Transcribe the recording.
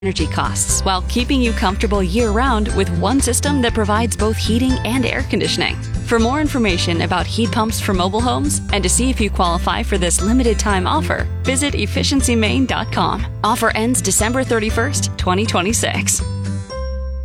energy costs while keeping you comfortable year-round with one system that provides both heating and air conditioning. For more information about heat pumps for mobile homes and to see if you qualify for this limited-time offer, visit efficiencymaine.com. Offer ends December 31st, 2026.